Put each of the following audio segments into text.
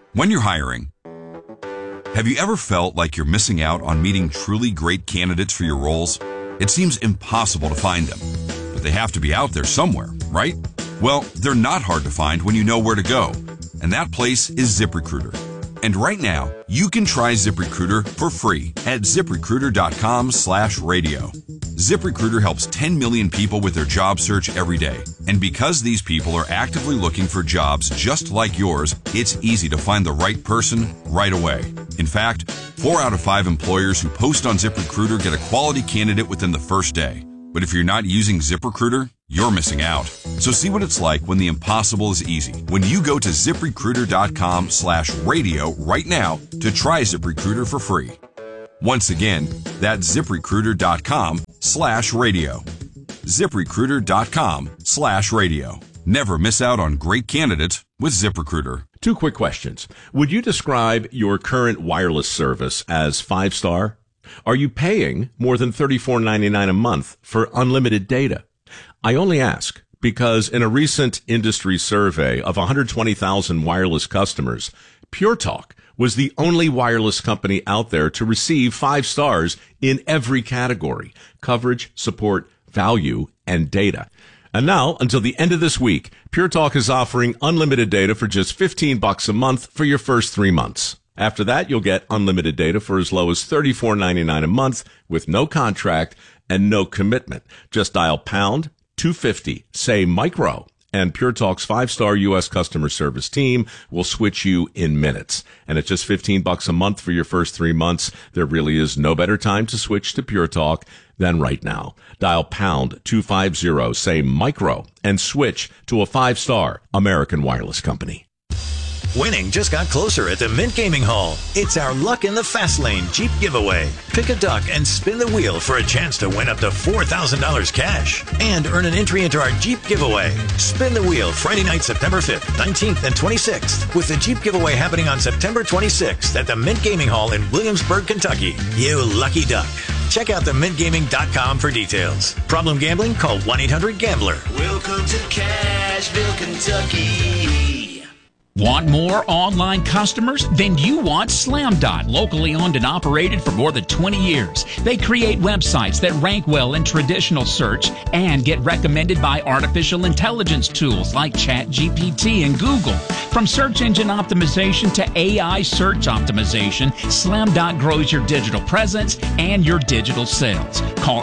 When you're hiring, have you ever felt like you're missing out on meeting truly great candidates for your roles? It seems impossible to find them, but they have to be out there somewhere, right? Well, they're not hard to find when you know where to go, and that place is ZipRecruiter. And right now, you can try ZipRecruiter for free at ZipRecruiter.com/radio. ZipRecruiter helps 10 million people with their job search every day. And because these people are actively looking for jobs just like yours, it's easy to find the right person right away. In fact, 4 out of 5 employers who post on ZipRecruiter get a quality candidate within the first day. But if you're not using ZipRecruiter, you're missing out. So see what it's like when the impossible is easy. When you go to ZipRecruiter.com/radio right now to try ZipRecruiter for free. Once again, that's ZipRecruiter.com/radio. ZipRecruiter.com/radio. Never miss out on great candidates with ZipRecruiter. 2 quick questions. Would you describe your current wireless service as 5-star? Are you paying more than $34.99 a month for unlimited data? I only ask because in a recent industry survey of 120,000 wireless customers, Pure Talk was the only wireless company out there to receive 5 stars in every category: coverage, support, value, and data. And now, until the end of this week, Pure Talk is offering unlimited data for just $15 a month for your first 3 months. After that, you'll get unlimited data for as low as $34.99 a month with no contract and no commitment. Just dial pound 250, say micro, and Pure Talk's 5-star U.S. customer service team will switch you in minutes. And at just $15 a month for your first 3 months, there really is no better time to switch to Pure Talk than right now. Dial pound 250, say micro, and switch to a 5-star American wireless company. Winning just got closer at the Mint Gaming Hall. It's our Luck in the Fast Lane Jeep giveaway. Pick a duck and spin the wheel for a chance to win up to $4,000 cash and earn an entry into our Jeep giveaway. Spin the wheel Friday night, September 5th, 19th, and 26th, with the Jeep giveaway happening on September 26th at the Mint Gaming Hall in Williamsburg, Kentucky. You lucky duck. Check out themintgaming.com for details. Problem gambling? Call 1-800-GAMBLER. Welcome to Cashville, Kentucky. Want more online customers? Then you want Slamdot, locally owned and operated for more than 20 years. They create websites that rank well in traditional search and get recommended by artificial intelligence tools like ChatGPT and Google. From search engine optimization to AI search optimization, Slamdot grows your digital presence and your digital sales. Call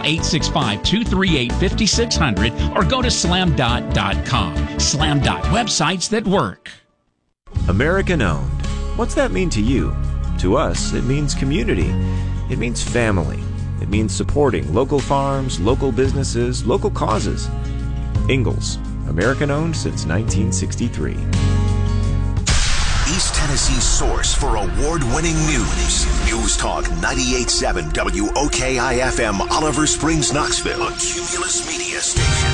865-238-5600 or go to slamdot.com. Slamdot, websites that work. American owned. What's that mean to you? To us, it means community. It means family. It means supporting local farms, local businesses, local causes. Ingalls, American owned since 1963. East Tennessee's source for award-winning news. News Talk 98.7 WOKI-FM, Oliver Springs, Knoxville. A Cumulus Media Station.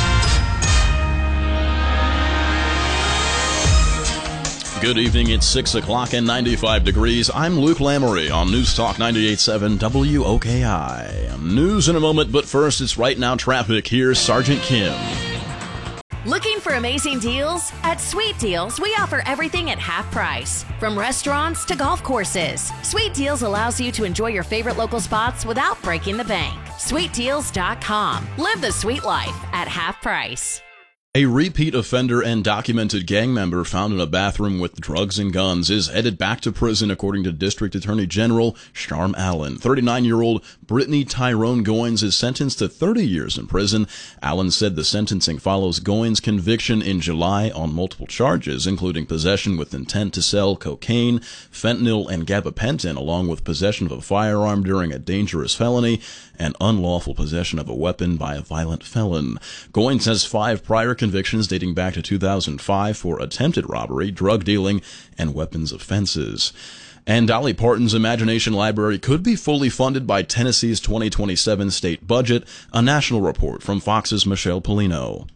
Good evening. It's 6 o'clock and 95 degrees. I'm Luke Lamory on News Talk 98.7 WOKI. News in a moment, but first it's Right Now Traffic. Here's Sergeant Kim. Looking for amazing deals? At Sweet Deals, we offer everything at half price. From restaurants to golf courses, Sweet Deals allows you to enjoy your favorite local spots without breaking the bank. SweetDeals.com. Live the sweet life at half price. A repeat offender and documented gang member found in a bathroom with drugs and guns is headed back to prison, according to District Attorney General Sharm Allen. 39-year-old Brittany Tyrone Goins is sentenced to 30 years in prison. Allen said the sentencing follows Goins' conviction in July on multiple charges, including possession with intent to sell cocaine, fentanyl, and gabapentin, along with possession of a firearm during a dangerous felony and unlawful possession of a weapon by a violent felon. Goins has 5 prior convictions dating back to 2005 for attempted robbery, drug dealing, and weapons offenses. And Dolly Parton's Imagination Library could be fully funded by Tennessee's 2027 state budget, a national report from Fox's Michelle Polino.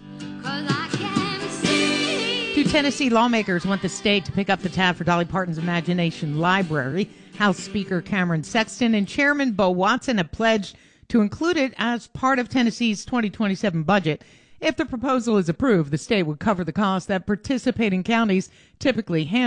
2 Tennessee lawmakers want the state to pick up the tab for Dolly Parton's Imagination Library. House Speaker Cameron Sexton and Chairman Bo Watson have pledged to include it as part of Tennessee's 2027 budget. If the proposal is approved, the state would cover the costs that participating counties typically handle.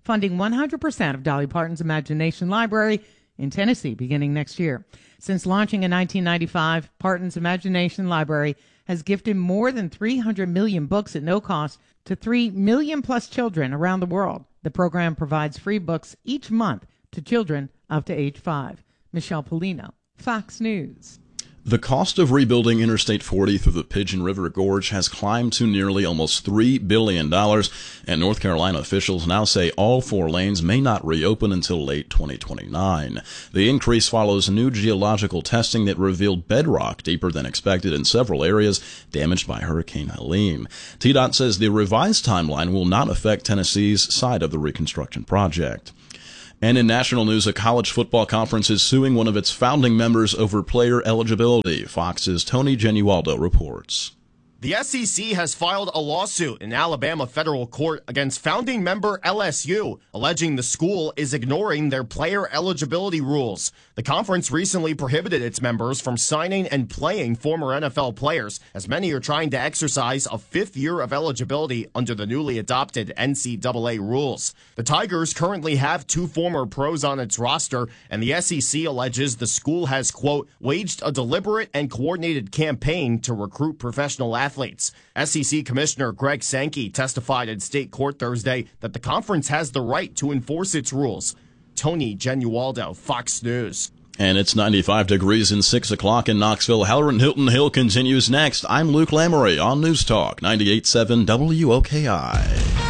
funding 100% of Dolly Parton's Imagination Library in Tennessee beginning next year. Since launching in 1995, Parton's Imagination Library has gifted more than 300 million books at no cost to 3 million plus children around the world. The program provides free books each month to children up to age 5. Michelle Polino, Fox News. The cost of rebuilding Interstate 40 through the Pigeon River Gorge has climbed to nearly almost $3 billion, and North Carolina officials now say all 4 lanes may not reopen until late 2029. The increase follows new geological testing that revealed bedrock deeper than expected in several areas damaged by Hurricane Helene. TDOT says the revised timeline will not affect Tennessee's side of the reconstruction project. And in national news, a college football conference is suing one of its founding members over player eligibility. Fox's Tony Genualdo reports. The SEC has filed a lawsuit in Alabama federal court against founding member LSU, alleging the school is ignoring their player eligibility rules. The conference recently prohibited its members from signing and playing former NFL players, as many are trying to exercise a 5th year of eligibility under the newly adopted NCAA rules. The Tigers currently have 2 former pros on its roster, and the SEC alleges the school has, quote, waged a deliberate and coordinated campaign to recruit professional athletes. SEC Commissioner Greg Sankey testified in state court Thursday that the conference has the right to enforce its rules. Tony Genualdo, Fox News. And it's 95 degrees and 6 o'clock in Knoxville. Hallerin Hilton Hill continues next. I'm Luke Lamory on News Talk 98.7 WOKI.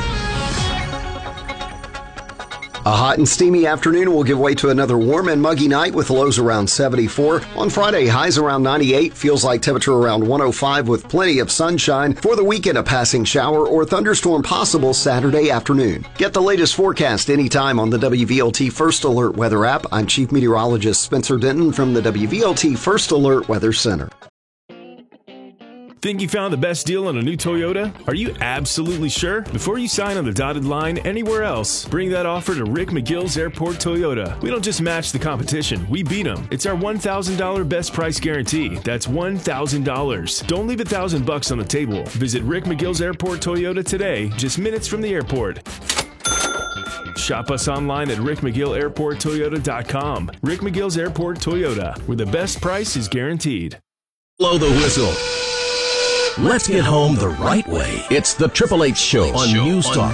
A hot and steamy afternoon will give way to another warm and muggy night with lows around 74. On Friday, highs around 98. Feels like temperature around 105 with plenty of sunshine. For the weekend, a passing shower or thunderstorm possible Saturday afternoon. Get the latest forecast anytime on the WVLT First Alert Weather app. I'm Chief Meteorologist Spencer Denton from the WVLT First Alert Weather Center. Think you found the best deal on a new Toyota? Are you absolutely sure? Before you sign on the dotted line anywhere else, bring that offer to Rick McGill's Airport Toyota. We don't just match the competition, we beat them. It's our $1,000 best price guarantee. That's $1,000. Don't leave $1,000 on the table. Visit Rick McGill's Airport Toyota today, just minutes from the airport. Shop us online at rickmcgillairporttoyota.com. Rick McGill's Airport Toyota, where the best price is guaranteed. Blow the whistle. Let's get home the right way. It's the Triple H Show on News Talk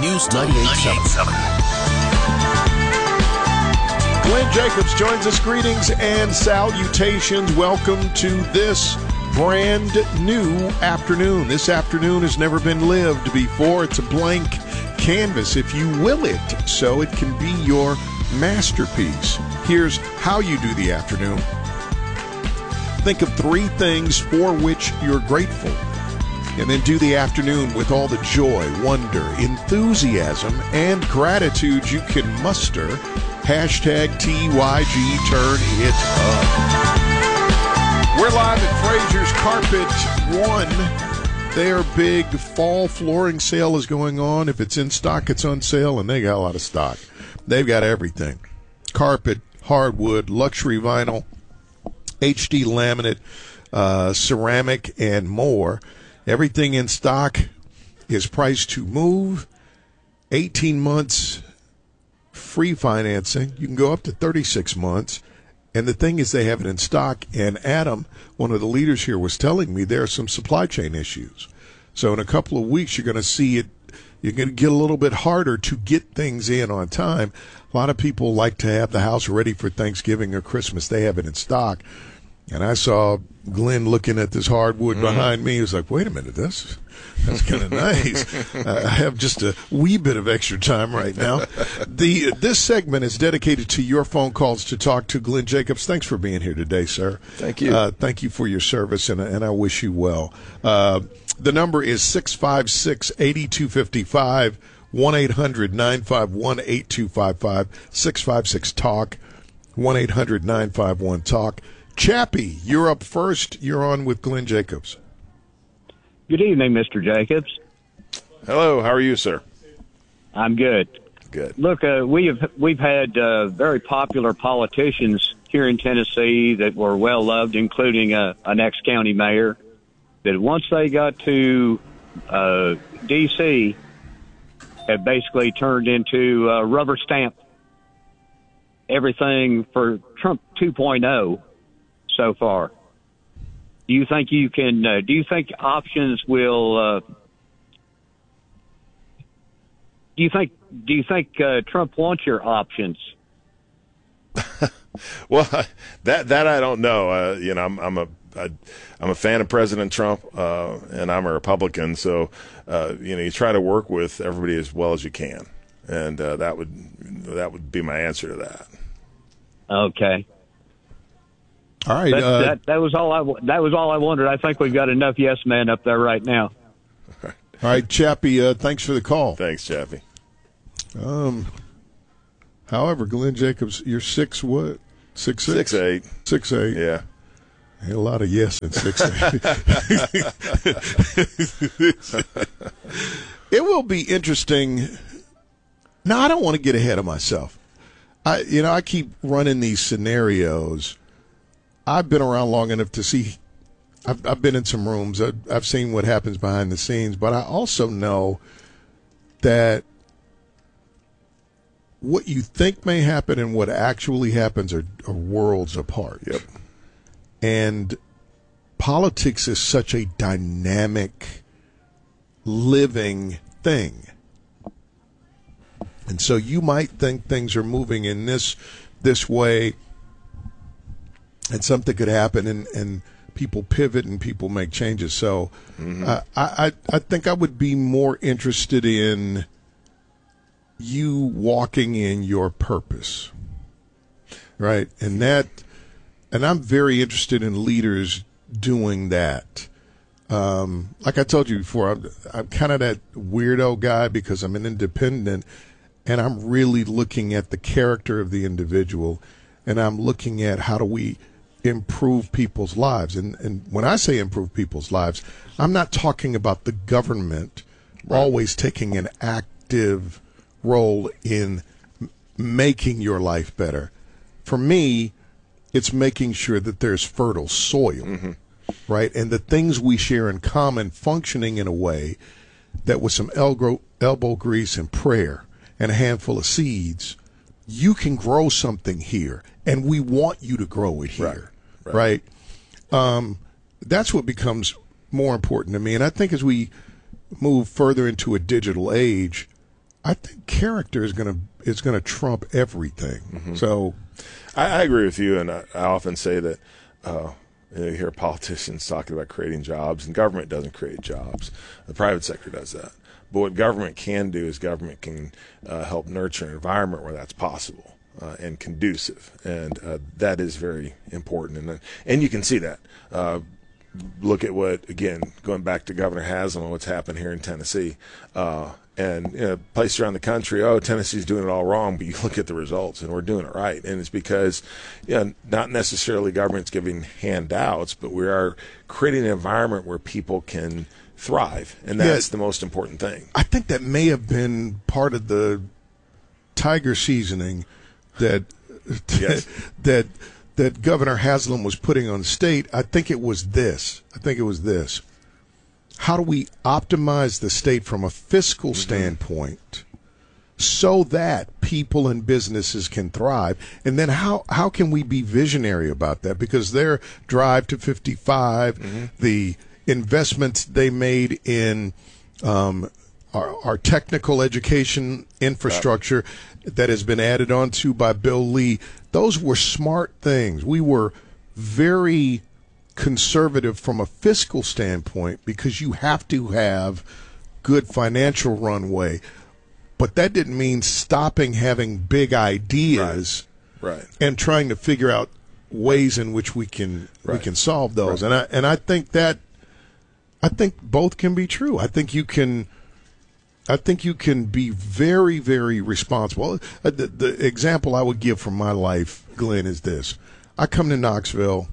98.7. Glenn Jacobs joins us. Greetings and salutations. Welcome to this brand new afternoon. This afternoon has never been lived before. It's a blank canvas, if you will it, so it can be your masterpiece. Here's how you do the afternoon. Think of 3 things for which you're grateful. And then do the afternoon with all the joy, wonder, enthusiasm, and gratitude you can muster. Hashtag TYG, turn it up. We're live at Frazier's Carpet One. Their big fall flooring sale is going on. If it's in stock, it's on sale, and they got a lot of stock. They've got everything. Carpet, hardwood, luxury vinyl, HD laminate, ceramic, and more. Everything in stock is priced to move. 18 months free financing. You can go up to 36 months. And the thing is, they have it in stock. And Adam, one of the leaders here, was telling me there are some supply chain issues. So in a couple of weeks, you're going to see it. You're going to get a little bit harder to get things in on time. A lot of people like to have the house ready for Thanksgiving or Christmas. They have it in stock. And I saw Glenn looking at this hardwood behind me. He was like, wait a minute, that's kind of nice. I have just a wee bit of extra time right now. This segment is dedicated to your phone calls to talk to Glenn Jacobs. Thanks for being here today, sir. Thank you. Thank you for your service, and I wish you well. The number is 656-8255, 1-800-951-8255, 656-TALK, 1-800-951-TALK. Chappie, you're up first. You're on with Glenn Jacobs. Good evening, Mr. Jacobs. Hello. How are you, sir? I'm good. Good. Look, we've had very popular politicians here in Tennessee that were well loved, including an ex-county mayor. That once they got to D.C., have basically turned into rubber stamp everything for Trump 2.0 so far. Do you think you can? Do you think options will? Do you think Trump wants your options? Well, that I don't know. I'm a fan of President Trump, and I'm a Republican. So, you try to work with everybody as well as you can, and that would be my answer to that. Okay. All right. That was all I wondered. I think we've got enough yes men up there right now. All right, Chappie. Thanks for the call. Thanks, Chappie. However, Glenn Jacobs, you're 6'6"? 6'8". 6'8". Yeah. A lot of yes in 6'8". It will be interesting. No, I don't want to get ahead of myself. I keep running these scenarios. I've been around long enough to see. I've been in some rooms. I've seen what happens behind the scenes, but I also know that what you think may happen and what actually happens are worlds apart. Yep. And politics is such a dynamic, living thing. And so you might think things are moving in this way, and something could happen, and people pivot and people make changes. So I think I would be more interested in you walking in your purpose, right? And I'm very interested in leaders doing that. Like I told you before, I'm kind of that weirdo guy because I'm an independent, and I'm really looking at the character of the individual, and I'm looking at how do we improve people's lives. And when I say improve people's lives, I'm not talking about the government always taking an active role in making your life better. For me, it's making sure that there's fertile soil, right? And the things we share in common functioning in a way that with some elbow grease and prayer and a handful of seeds, you can grow something here, and we want you to grow it here, right? That's what becomes more important to me. And I think as we move further into a digital age, I think character is going to trump everything. So I agree with you, and I often say that you hear politicians talking about creating jobs, and government doesn't create jobs. The private sector does that. But what government can do is government can help nurture an environment where that's possible and conducive, and that is very important. And you can see that. Look at what, again, going back to Governor Haslam and what's happened here in Tennessee. And places around the country, Tennessee's doing it all wrong, but you look at the results, and we're doing it right. And it's because not necessarily government's giving handouts, but we are creating an environment where people can thrive, and that's the most important thing. I think that may have been part of the tiger seasoning that that Governor Haslam was putting on the state. I think it was this. How do we optimize the state from a fiscal standpoint so that people and businesses can thrive? And then how can we be visionary about that? Because their drive to 55, the investments they made in our technical education infrastructure that has been added on to by Bill Lee, those were smart things. We were very conservative from a fiscal standpoint because you have to have good financial runway, but that didn't mean stopping having big ideas and trying to figure out ways in which we can solve those. And I think both can be true. I think you can be very, very responsible. The example I would give from my life, Glenn, is this. I come to Knoxville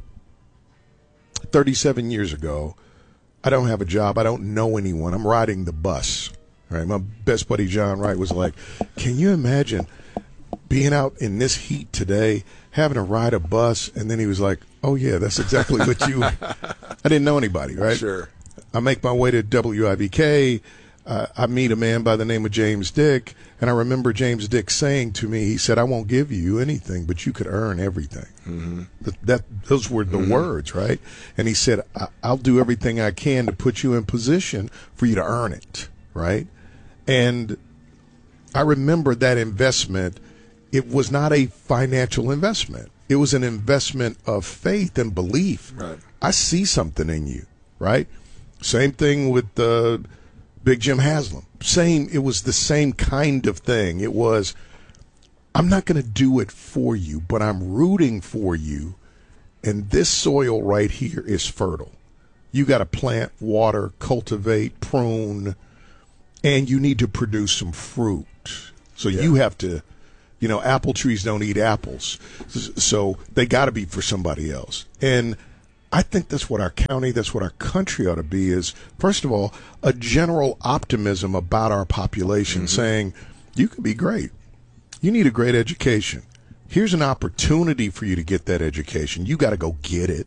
37 years ago. I don't have a job. I don't know anyone. I'm riding the bus. Right? My best buddy John Wright was like, can you imagine being out in this heat today, having to ride a bus? And then he was like, oh, yeah, that's exactly what I didn't know anybody, right? Sure. I make my way to WIVK. I meet a man by the name of James Dick, and I remember James Dick saying to me, he said, I won't give you anything, but you could earn everything. Mm-hmm. Those were the words, right? And he said, I'll do everything I can to put you in position for you to earn it, right? And I remember that investment. It was not a financial investment. It was an investment of faith and belief. Right. I see something in you, right? Same thing with Big Jim Haslam. It was the same kind of thing. It was, I'm not going to do it for you, but I'm rooting for you. And this soil right here is fertile. You got to plant, water, cultivate, prune, and you need to produce some fruit. So you have to, apple trees don't eat apples. So they got to be for somebody else. And I think that's what our county, that's what our country ought to be, is, first of all, a general optimism about our population, saying, you can be great. You need a great education. Here's an opportunity for you to get that education. You got to go get it.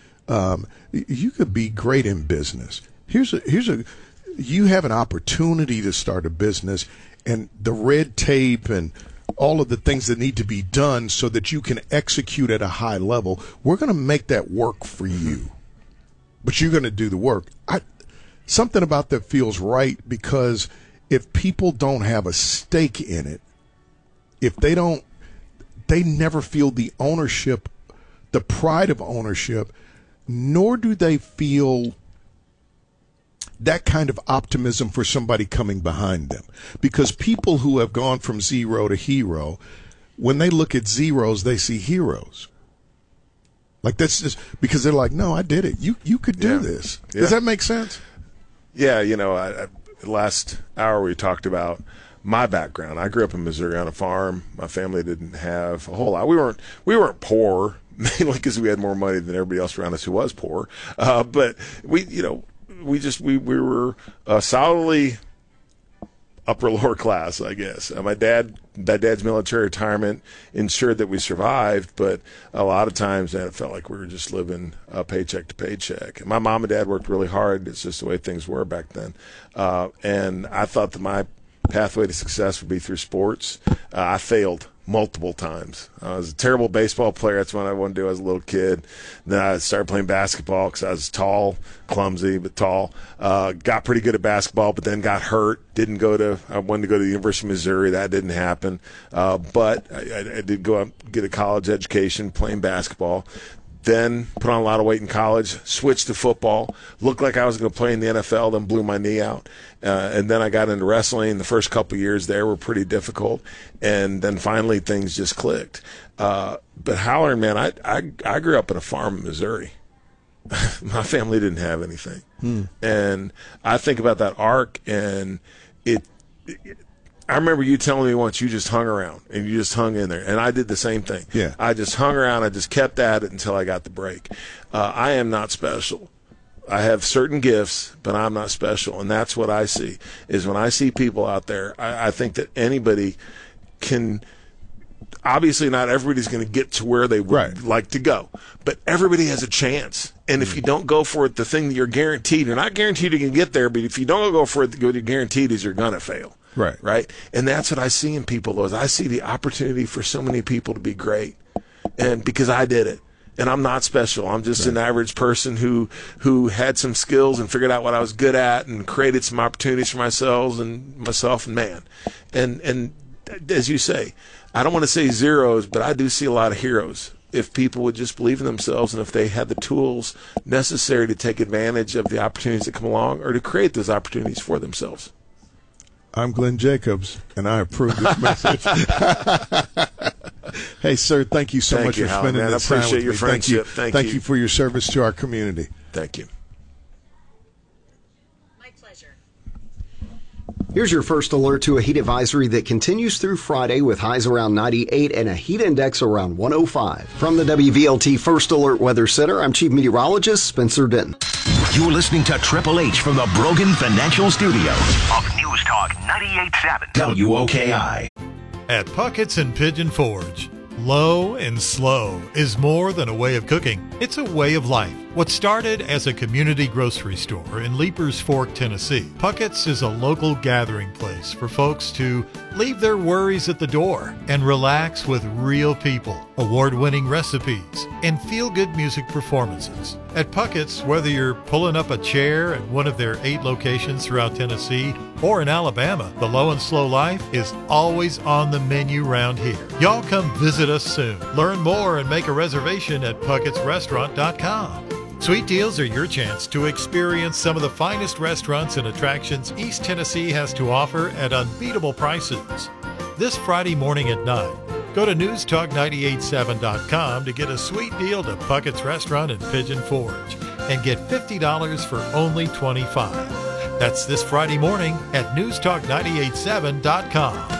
You could be great in business. You have an opportunity to start a business, and the red tape and all of the things that need to be done so that you can execute at a high level, we're going to make that work for you. But you're going to do the work. Something about that feels right, because if people don't have a stake in it, if they never feel the ownership, the pride of ownership, nor do they feel that kind of optimism for somebody coming behind them. Because people who have gone from zero to hero, when they look at zeros, they see heroes. Like, that's just because they're like, no, I did it. You could do this. Does that make sense? Yeah, last hour we talked about my background. I grew up in Missouri on a farm. My family didn't have a whole lot. We weren't poor, mainly because we had more money than everybody else around us who was poor. But we were solidly upper lower class, I guess. My dad's military retirement ensured that we survived, but a lot of times it felt like we were just living paycheck to paycheck. And my mom and dad worked really hard. It's just the way things were back then. And I thought that my pathway to success would be through sports. I failed multiple times. I was a terrible baseball player. That's what I wanted to do as a little kid. Then I started playing basketball because I was tall, clumsy, but tall. Got pretty good at basketball, but then got hurt. I wanted to go to the University of Missouri. That didn't happen. But I did go out and get a college education playing basketball. Then put on a lot of weight in college, switched to football, looked like I was going to play in the NFL, then blew my knee out. And then I got into wrestling. The first couple of years there were pretty difficult. And then finally things just clicked. But Halloran, man, I grew up in a farm in Missouri. My family didn't have anything. And I think about that arc, and I remember you telling me once you just hung around and you just hung in there, and I did the same thing. Yeah. I just hung around. I just kept at it until I got the break. I am not special. I have certain gifts, but I'm not special, and that's what I see. Is when I see people out there, I think that anybody can. Obviously, not everybody's going to get to where they would like to go, but everybody has a chance. And if you don't go for it, the thing that you're not guaranteed you can get there, but if you don't go for it, what you're guaranteed is you're going to fail. Right. And that's what I see in people, though, is I see the opportunity for so many people to be great. And because I did it. And I'm not special. I'm just an average person who had some skills and figured out what I was good at and created some opportunities for myself and man. And as you say, I don't want to say zeros, but I do see a lot of heroes. If people would just believe in themselves and if they had the tools necessary to take advantage of the opportunities that come along or to create those opportunities for themselves. I'm Glenn Jacobs, and I approve this message. Hey, sir, thank you so much for spending this time with me. I appreciate your friendship. Thank you for your service to our community. Thank you. My pleasure. Here's your first alert to a heat advisory that continues through Friday with highs around 98 and a heat index around 105. From the WVLT First Alert Weather Center, I'm Chief Meteorologist Spencer Denton. You're listening to Triple H from the Brogan Financial Studio of News Talk 98.7 WOKI. At Puckett's and Pigeon Forge, Low and Slow is more than a way of cooking. It's a way of life. What started as a community grocery store in Leapers Fork, Tennessee, Puckett's is a local gathering place for folks to leave their worries at the door and relax with real people, award-winning recipes, and feel-good music performances. At Puckett's, whether you're pulling up a chair at one of their 8 locations throughout Tennessee or in Alabama, the Low and Slow life is always on the menu round here. Y'all come visit us soon. Learn more and make a reservation at puckettsrestaurant.com. Sweet Deals are your chance to experience some of the finest restaurants and attractions East Tennessee has to offer at unbeatable prices. This Friday morning at 9, go to newstalk987.com to get a sweet deal to Puckett's Restaurant in Pigeon Forge and get $50 for only $25. That's this Friday morning at newstalk987.com.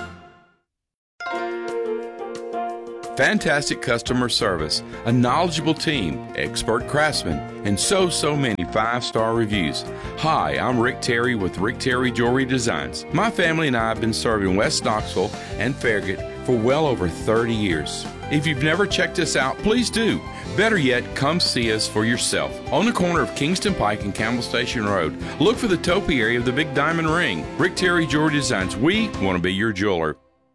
Fantastic customer service, a knowledgeable team, expert craftsmen, and so many 5-star reviews. Hi, I'm Rick Terry with Rick Terry Jewelry Designs. My family and I have been serving West Knoxville and Farragut for well over 30 years. If you've never checked us out, please do. Better yet, come see us for yourself. On the corner of Kingston Pike and Campbell Station Road, look for the topi area of the Big Diamond Ring. Rick Terry Jewelry Designs. We want to be your jeweler.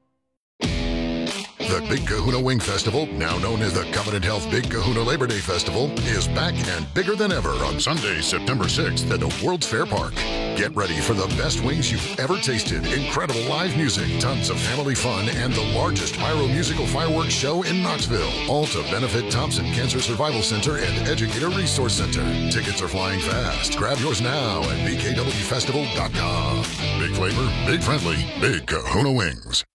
The Big Kahuna Wing Festival, now known as the Covenant Health Big Kahuna Labor Day Festival, is back and bigger than ever on Sunday, September 6th at the World's Fair Park. Get ready for the best wings you've ever tasted, incredible live music, tons of family fun, and the largest pyro-musical fireworks show in Knoxville. All to benefit Thompson Cancer Survival Center and Educator Resource Center. Tickets are flying fast. Grab yours now at bkwfestival.com. Big flavor, big friendly, Big Kahuna Wings.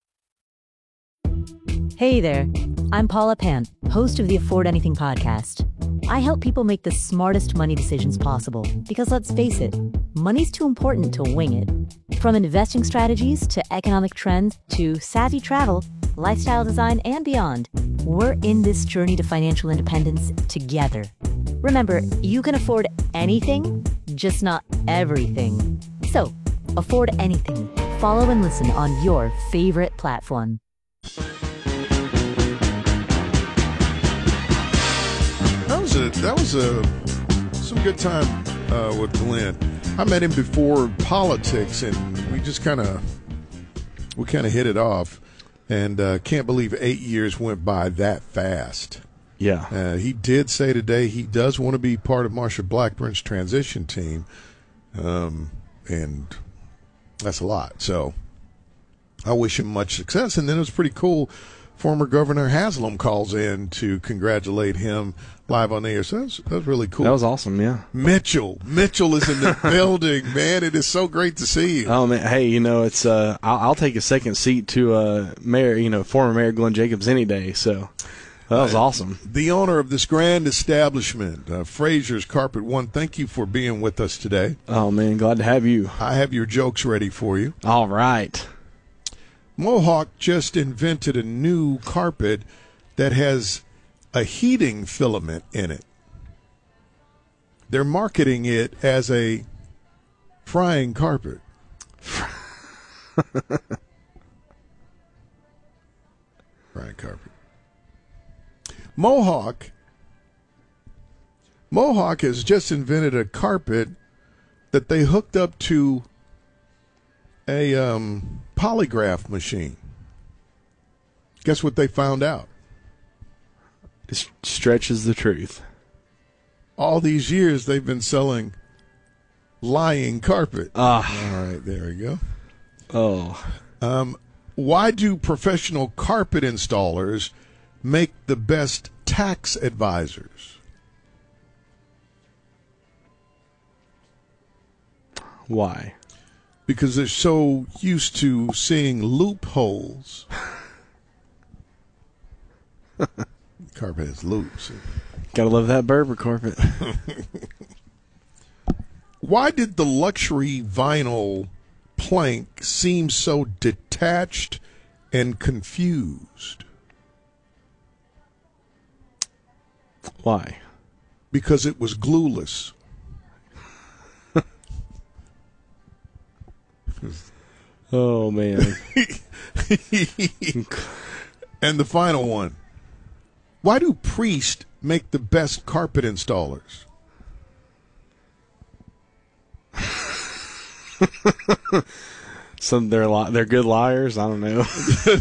Hey there, I'm Paula Pan, host of the Afford Anything podcast. I help people make the smartest money decisions possible because let's face it, money's too important to wing it. From investing strategies to economic trends to savvy travel, lifestyle design, and beyond, we're in this journey to financial independence together. Remember, you can afford anything, just not everything. So, afford anything. Follow and listen on your favorite platform. That was some good time with Glenn. I met him before politics, and we kind of hit it off. And can't believe 8 years went by that fast. Yeah. He did say today he does want to be part of Marsha Blackburn's transition team, and that's a lot. So I wish him much success. And then it was pretty cool. Former Governor Haslam calls in to congratulate him live on the air. So that was really cool. That was awesome, yeah. Mitchell is in the building, man. It is so great to see you. Oh, man. Hey, it's I'll take a second seat to Mayor, former Mayor Glenn Jacobs any day. So that was awesome. The owner of this grand establishment, Fraser's Carpet One, thank you for being with us today. Oh, man. Glad to have you. I have your jokes ready for you. All right. Mohawk just invented a new carpet that has a heating filament in it. They're marketing it as a frying carpet. Frying carpet. Mohawk has just invented a carpet that they hooked up to a polygraph machine. Guess what they found out? It stretches the truth. All these years they've been selling lying carpet. All right, there we go. Oh. Why do professional carpet installers make the best tax advisors? Why? Because they're so used to seeing loopholes. Carpet has loops. Gotta love that Berber carpet. Why did the luxury vinyl plank seem so detached and confused? Why? Because it was glueless. Oh, man. And the final one. Why do priests make the best carpet installers? Some they're good liars. I don't know.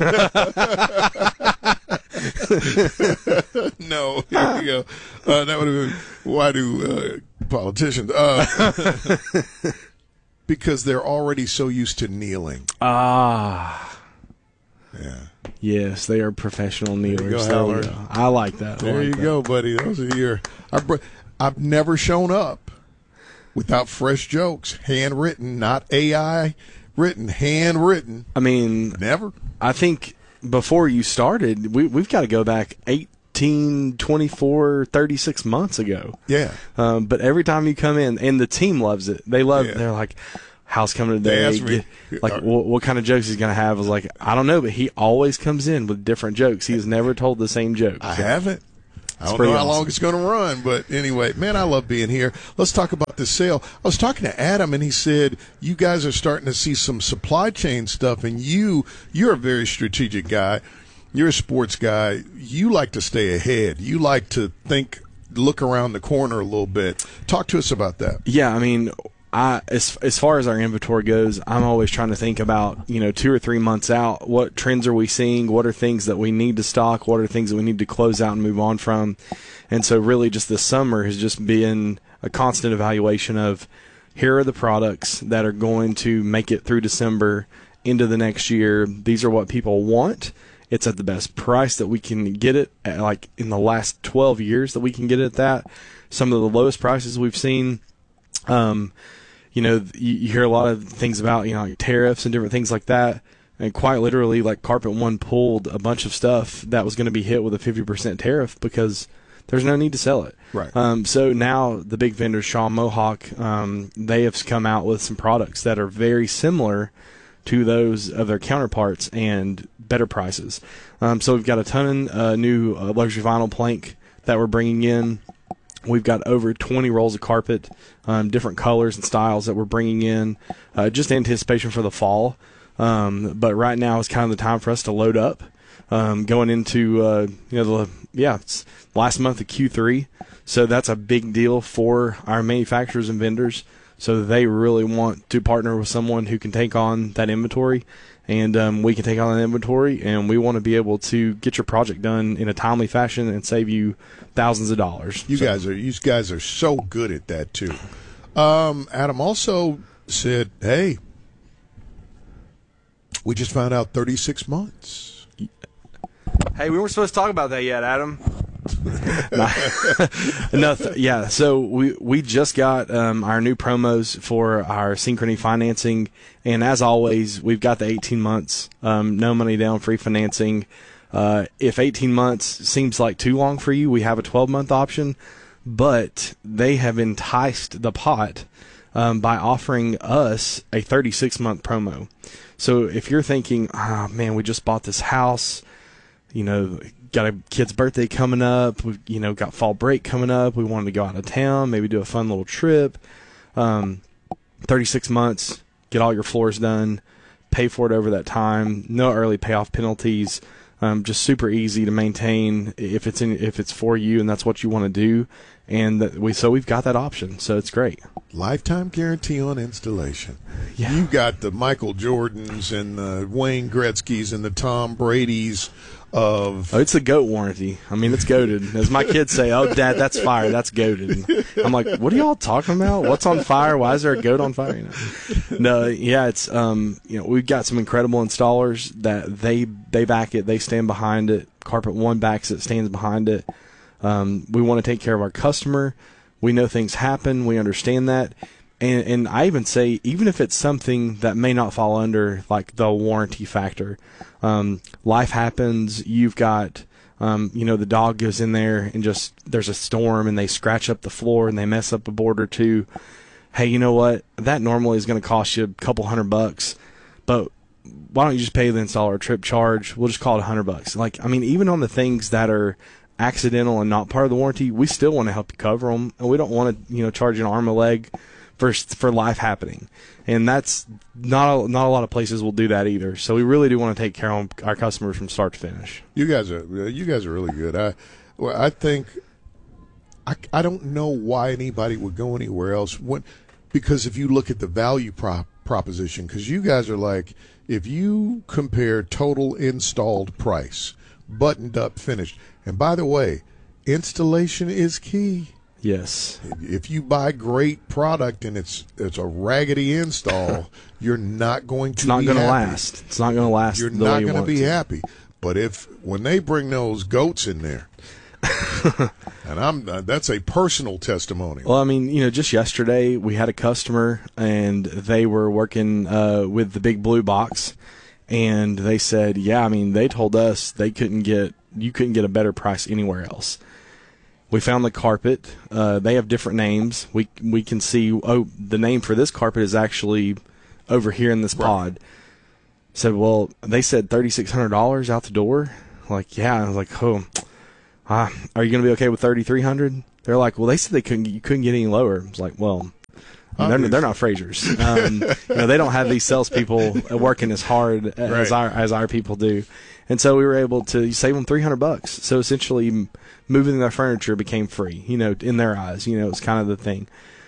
No, here we go. That would have been, why do politicians? Because they're already so used to kneeling. Ah. Yeah. Yes, they are professional kneelers. There you go. I like that. There you go, buddy. Those are your. I've never shown up without fresh jokes, handwritten, not AI written, handwritten. I mean, never. I think before you started, we've got to go back 18, 24, 36 months ago. Yeah. But every time you come in, and the team loves it. They're like, how's coming today? They asked me, what kind of jokes he's going to have? I was like, I don't know, but he always comes in with different jokes. He has never told the same joke. I haven't. I don't know how long it's going to run, but anyway, man, I love being here. Let's talk about this sale. I was talking to Adam, and he said you guys are starting to see some supply chain stuff, and you're a very strategic guy. You're a sports guy. You like to stay ahead. You like to look around the corner a little bit. Talk to us about that. Yeah, I mean, as far as our inventory goes, I'm always trying to think about, 2 or 3 months out, what trends are we seeing? What are things that we need to stock? What are things that we need to close out and move on from? And so really just this summer has just been a constant evaluation of, here are the products that are going to make it through December into the next year. These are what people want. It's at the best price that we can get it at, like in the last 12 years that we can get it at that. Some of the lowest prices we've seen. You hear a lot of things about, like tariffs and different things like that. And quite literally, like Carpet One pulled a bunch of stuff that was going to be hit with a 50% tariff because there's no need to sell it. Right. So now the big vendors, Shaw Mohawk, they have come out with some products that are very similar to those of their counterparts and better prices. So we've got a ton of new luxury vinyl plank that we're bringing in. We've got over 20 rolls of carpet, different colors and styles that we're bringing in, just anticipation for the fall. But right now is kind of the time for us to load up, going into it's last month of Q3, so that's a big deal for our manufacturers and vendors. So they really want to partner with someone who can take on that inventory, and we can take on that inventory, and we want to be able to get your project done in a timely fashion and save you thousands of dollars. You guys are so good at that too. Adam also said, "Hey, we just found out 36 months." Hey, we weren't supposed to talk about that yet, Adam. So we just got our new promos for our Synchrony financing, and as always, we've got the 18 months, no money down, free financing. If 18 months seems like too long for you, we have a 12-month option, but they have enticed the pot by offering us a 36-month promo. So if you're thinking, oh man, we just bought this house, got a kid's birthday coming up, we've got fall break coming up, we wanted to go out of town, maybe do a fun little trip, 36 months, get all your floors done, pay for it over that time, no early payoff penalties, just super easy to maintain if it's for you and that's what you want to do, and we've got that option, so it's great. Lifetime guarantee on installation. Yeah. You got the Michael Jordans and the Wayne Gretzky's and the Tom Brady's of... Oh, it's the GOAT warranty. I mean, it's goated. As my kids say, "Oh, Dad, that's fire. That's goated." I'm like, what are y'all talking about? What's on fire? Why is there a goat on fire? No, yeah, it's we've got some incredible installers that they back it. They stand behind it. Carpet One backs it, stands behind it. We want to take care of our customer. We know things happen. We understand that. And I even say, even if it's something that may not fall under like the warranty factor, life happens. You've got, the dog goes in there and just there's a storm and they scratch up the floor and they mess up a board or two. Hey, you know what? That normally is going to cost you a couple $100, but why don't you just pay the installer a trip charge? We'll just call it $100. Like, I mean, even on the things that are accidental and not part of the warranty, we still want to help you cover them, and we don't want to, charge you an arm or leg for life happening, and that's not a lot of places will do that either. So we really do want to take care of our customers from start to finish. You guys are really good. Well, I think I don't know why anybody would go anywhere else. Because if you look at the value proposition, because you guys are like, if you compare total installed price, buttoned up, finished, and by the way, installation is key. Yes. If you buy great product and it's a raggedy install, you're not going to. It's not going to last. It's not going to last. You're not going to be happy. But when they bring those goats in there, and that's a personal testimony. Well, I mean, just yesterday we had a customer and they were working with the Big Blue Box, and they said, yeah, I mean, they told us you couldn't get a better price anywhere else. We found the carpet. They have different names. We can see, the name for this carpet is actually over here in this pod. Said, well, they said $3,600 out the door. Like, yeah. I was like, are you going to be okay with $3,300? They're like, well, they said you couldn't get any lower. I was like, well, they're not Frasers. They don't have these salespeople working as hard as our people do. And so we were able to save them $300. So essentially, moving their furniture became free. In their eyes, it's kind of the thing.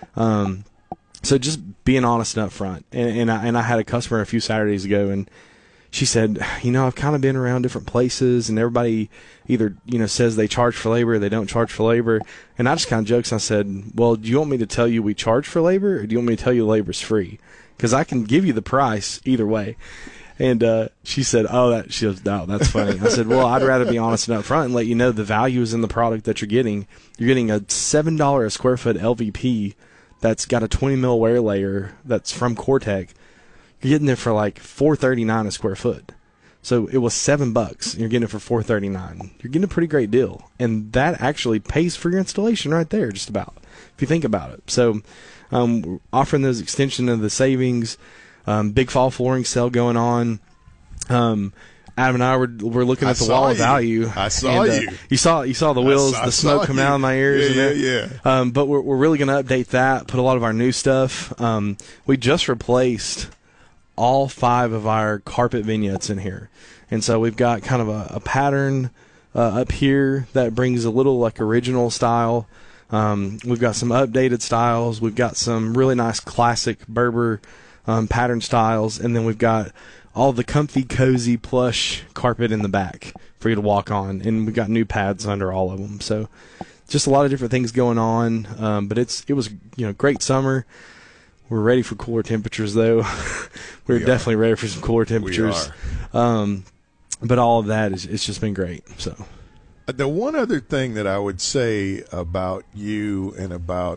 So just being honest and upfront. And I had a customer a few Saturdays ago, and she said, I've kind of been around different places, and everybody either says they charge for labor or they don't charge for labor. And I just kind of joked, and I said, well, do you want me to tell you we charge for labor, or do you want me to tell you labor's free? Because I can give you the price either way. And she said, she goes, no, that's funny. I said, well, I'd rather be honest and upfront and let you know the value is in the product that you're getting. You're getting a $7 a square foot LVP that's got a 20 mil wear layer that's from Cortec. You're getting it for like $4.39 a square foot. So it was $7. You're getting it for $4.39. You're getting a pretty great deal, and that actually pays for your installation right there, just about, if you think about it. So, offering those extension of the savings, big fall flooring sale going on. Adam and I were looking at the wall of value. I saw you. You saw the wheels, the smoke coming out of my ears. Yeah. But we're really going to update that. Put a lot of our new stuff. We just replaced all 5 of our carpet vignettes in here, and so we've got kind of a pattern up here that brings a little like original style. We've got some updated styles. We've got some really nice classic Berber pattern styles, and then we've got all the comfy, cozy, plush carpet in the back for you to walk on, and we've got new pads under all of them. So just a lot of different things going on, but it was great summer. We're ready for cooler temperatures, though. We're definitely ready for some cooler temperatures. We are. But all of that it's just been great. So the one other thing that I would say about you and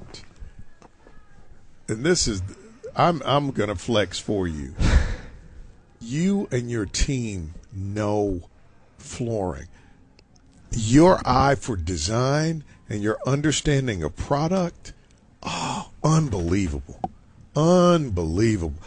this is, I'm going to flex for you. You and your team know flooring. Your eye for design and your understanding of product, unbelievable. Unbelievable.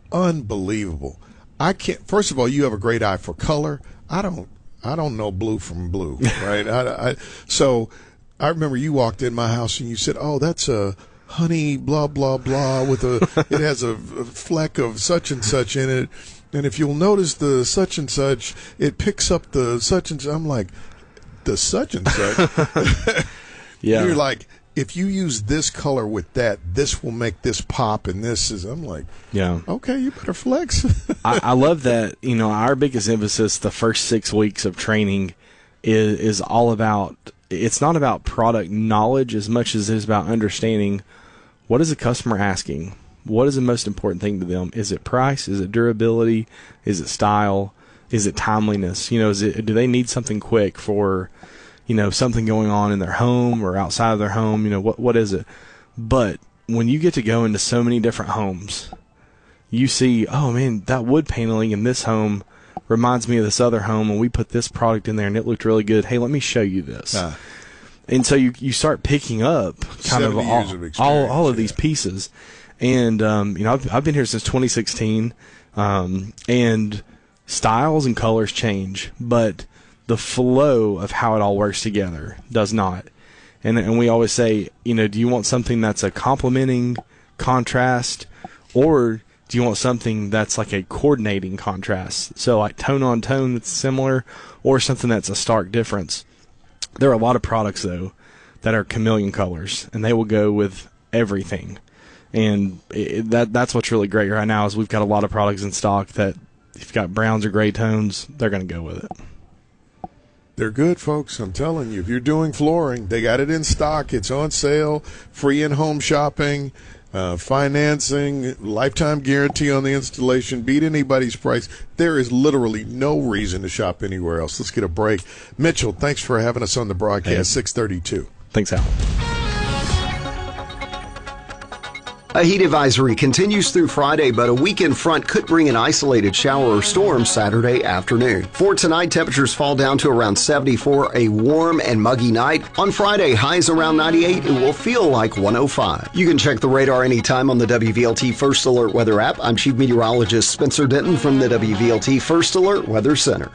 I can't. First of all, you have a great eye for color. I don't know blue from blue, right? So I remember you walked in my house and you said, "Oh, that's a honey blah blah blah with it has a fleck of such and such in it, and if you'll notice the such and such, it picks up the such and such." I'm like, the such and such. Yeah. You're like, if you use this color with that, this will make this pop, and this is. I'm like, yeah, okay, you better flex. I love that. Our biggest emphasis the first 6 weeks of training is all about. It's not about product knowledge as much as it is about understanding what is the customer asking. What is the most important thing to them? Is it price? Is it durability? Is it style? Is it timeliness? Do they need something quick for, something going on in their home or outside of their home? What is it? But when you get to go into so many different homes, you see, oh man, that wood paneling in this home reminds me of this other home, and we put this product in there and it looked really good. Hey, let me show you this. And so you start picking up kind of all of these pieces. And, I've been here since 2016, and styles and colors change, but the flow of how it all works together does not. And we always say, do you want something that's a complementing contrast, or do you want something that's like a coordinating contrast? So like tone on tone that's similar, or something that's a stark difference. There are a lot of products, though, that are chameleon colors, and they will go with everything. And that's what's really great right now is we've got a lot of products in stock that if you've got browns or gray tones, they're going to go with it. They're good, folks. I'm telling you, if you're doing flooring, they got it in stock. It's on sale, free in-home shopping, financing, lifetime guarantee on the installation. Beat anybody's price. There is literally no reason to shop anywhere else. Let's get a break. Mitchell, thanks for having us on the broadcast. 632. Thanks, Al. A heat advisory continues through Friday, but a weekend front could bring an isolated shower or storm Saturday afternoon. For tonight, temperatures fall down to around 74, a warm and muggy night. On Friday, highs around 98. It will feel like 105. You can check the radar anytime on the WVLT First Alert Weather app. I'm Chief Meteorologist Spencer Denton from the WVLT First Alert Weather Center.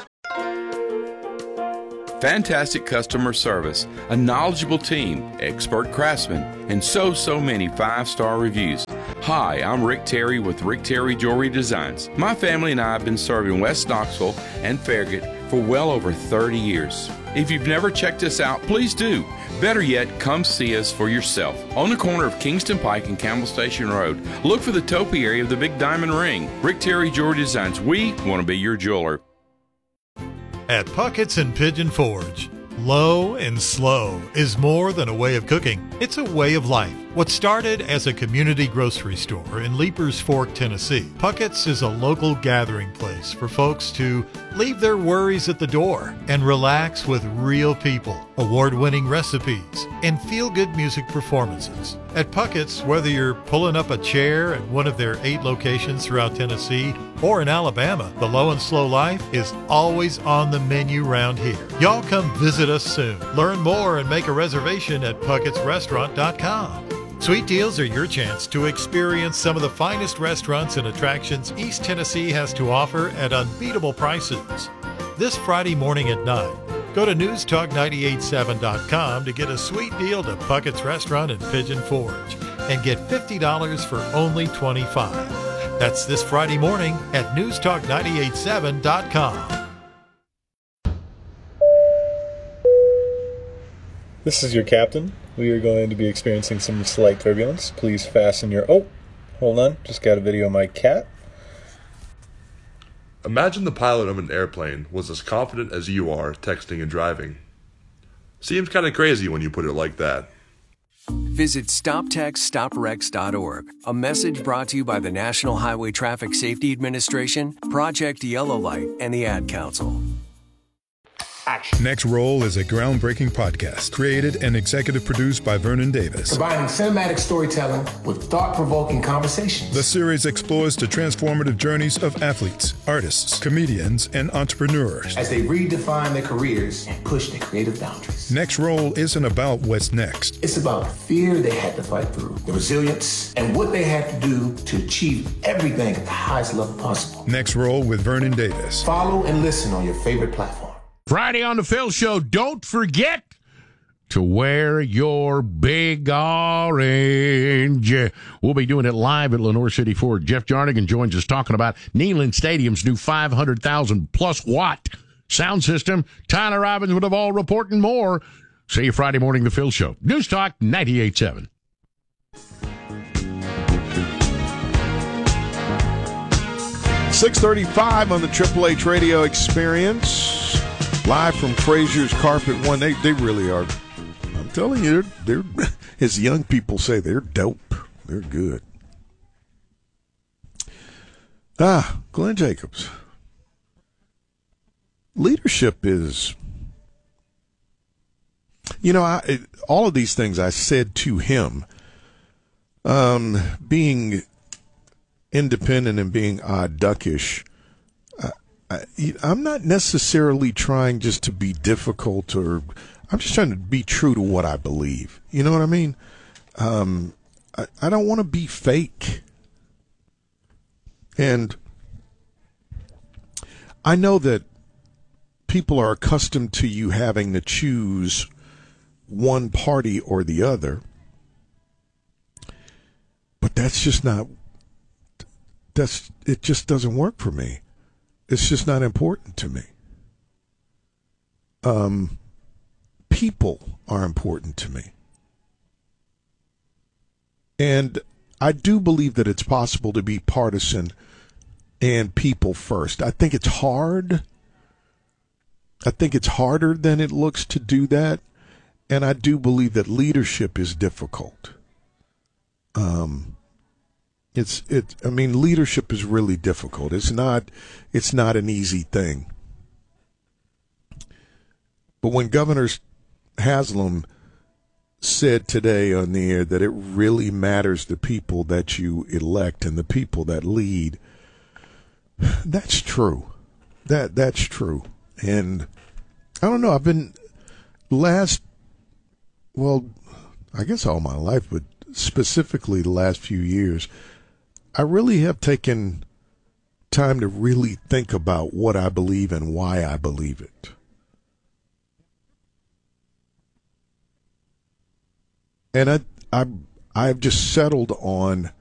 Fantastic customer service, a knowledgeable team, expert craftsmen, and so many 5-star reviews. Hi, I'm Rick Terry with Rick Terry Jewelry Designs. My family and I have been serving West Knoxville and Farragut for well over 30 years. If you've never checked us out, please do. Better yet, come see us for yourself. On the corner of Kingston Pike and Campbell Station Road, look for the topiary of the Big Diamond Ring. Rick Terry Jewelry Designs, we want to be your jeweler. At Puckett's and Pigeon Forge, low and slow is more than a way of cooking. It's a way of life. What started as a community grocery store in Leapers Fork, Tennessee, Puckett's is a local gathering place for folks to leave their worries at the door and relax with real people, award-winning recipes, and feel-good music performances. At Puckett's, whether you're pulling up a chair at one of their 8 locations throughout Tennessee or in Alabama, the low and slow life is always on the menu round here. Y'all come visit us soon. Learn more and make a reservation at puckettsrestaurant.com. Sweet Deals are your chance to experience some of the finest restaurants and attractions East Tennessee has to offer at unbeatable prices. This Friday morning at 9, go to newstalk987.com to get a sweet deal to Puckett's Restaurant in Pigeon Forge and get $50 for only $25. That's this Friday morning at newstalk987.com. This is your captain. We are going to be experiencing some slight turbulence. Please fasten your... Oh, hold on. Just got a video of my cat. Imagine the pilot of an airplane was as confident as you are texting and driving. Seems kind of crazy when you put it like that. Visit StopTextStopWrecks.org. A message brought to you by the National Highway Traffic Safety Administration, Project Yellow Light, and the Ad Council. Next Roll is a groundbreaking podcast created and executive produced by Vernon Davis. Combining cinematic storytelling with thought-provoking conversations. The series explores the transformative journeys of athletes, artists, comedians, and entrepreneurs as they redefine their careers and push their creative boundaries. Next Roll isn't about what's next. It's about the fear they had to fight through, the resilience, and what they had to do to achieve everything at the highest level possible. Next Roll with Vernon Davis. Follow and listen on your favorite platform. Friday on the Phil Show, don't forget to wear your big orange. We'll be doing it live at Lenore City Ford. Jeff Jarnigan joins us talking about Neyland Stadium's new 500,000-plus watt sound system. Tyler Robbins would have all reporting more. See you Friday morning, the Phil Show. News Talk 98.7. .635 on the Triple H Radio Experience. Live from Frazier's Carpet One. They really are. I'm telling you, they're as young people say, they're dope. They're good. Glenn Jacobs. Leadership is, all of these things I said to him, being independent and being odd duckish, I'm not necessarily trying just to be difficult, or I'm just trying to be true to what I believe. You know what I mean? I don't want to be fake. And I know that people are accustomed to you having to choose one party or the other. But that's just not, it just doesn't work for me. It's just not important to me. people are important to me. And I do believe that it's possible to be partisan and people first. I think it's hard. I think it's harder than it looks to do that. And I do believe that leadership is difficult. Leadership is really difficult. It's not an easy thing. But when Governor Haslam said today on the air that it really matters the people that you elect and the people that lead, that's true. That's true. And I don't know, I've been I guess all my life, but specifically the last few years, I really have taken time to really think about what I believe and why I believe it. And I've just settled on